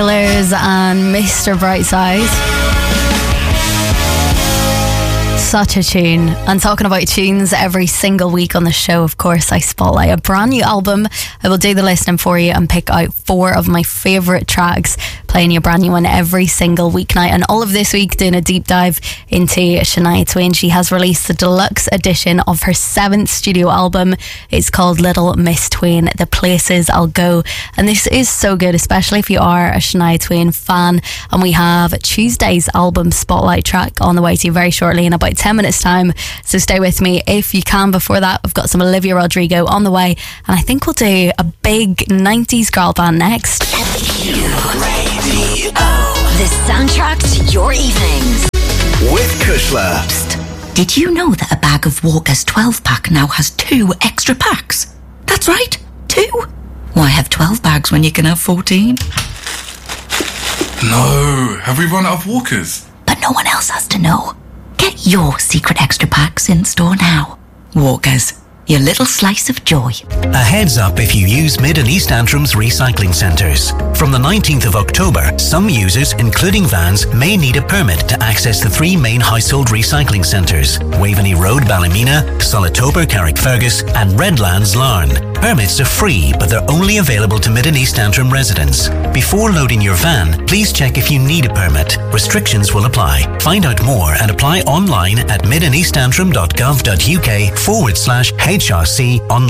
And Mr. Brightside. Such a tune. And talking about tunes, every single week on the show, of course, I spotlight a brand new album. I will do the listening for you and pick out 4 of my favourite tracks, playing you a brand new one every single weeknight. And all of this week doing a deep dive into Shania Twain. She has released the deluxe edition of her 7th studio album. It's called Little Miss Twain, The Places I'll Go. And this is so good, especially if you are a Shania Twain fan. And we have Tuesday's album spotlight track on the way to you very shortly in about 10 minutes time, so stay with me if you can. Before that, we've got some Olivia Rodrigo on the way, and I think we'll do a big 90s girl band next. Radio. The soundtrack to your evenings with Kushla. Psst. Did you know that a bag of Walker's 12-pack now has 2 extra packs? That's right, 2. Why have 12 bags when you can have 14? No, have we run out of Walkers? But no one else has to know. Get your secret extra packs in store now. Walkers, your little slice of joy. A heads up if you use Mid and East Antrim's recycling centres. From the 19th of October, some users, including vans, may need a permit to access the 3 main household recycling centres: Waveney Road, Ballymena, Solatober, Carrickfergus and Redlands, Larne. Permits are free, but they're only available to Mid and East Antrim residents. Before loading your van, please check if you need a permit. Restrictions will apply. Find out more and apply online at midandeastantrim.gov.uk/HRC online.